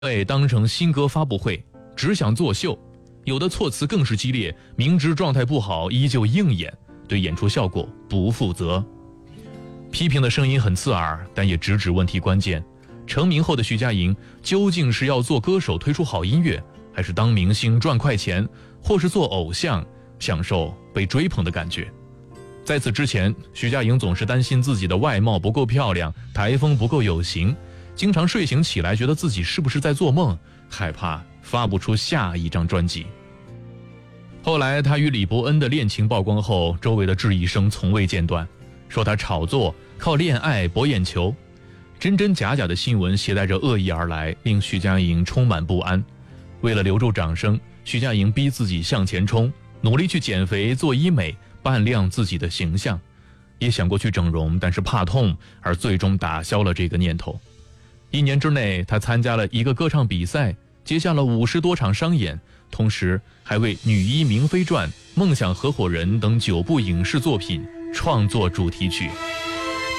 被当成新歌发布会，只想作秀，有的措辞更是激烈，明知状态不好依旧硬演，对演出效果不负责。批评的声音很刺耳，但也直指问题关键。成名后的徐佳莹究竟是要做歌手推出好音乐，还是当明星赚快钱，或是做偶像享受被追捧的感觉？在此之前，徐佳莹总是担心自己的外貌不够漂亮，台风不够有型，经常睡醒起来觉得自己是不是在做梦，害怕发不出下一张专辑。后来她与李伯恩的恋情曝光后，周围的质疑声从未间断，说她炒作，靠恋爱博眼球。真真假假的新闻携带着恶意而来，令徐佳莹充满不安。为了留住掌声，徐佳莹逼自己向前冲，努力去减肥做医美，扮亮自己的形象，也想过去整容，但是怕痛，而最终打消了这个念头。1年之内，她参加了一个歌唱比赛，接下了50多场商演，同时还为《女医明妃传》《梦想合伙人》等9部影视作品创作主题曲。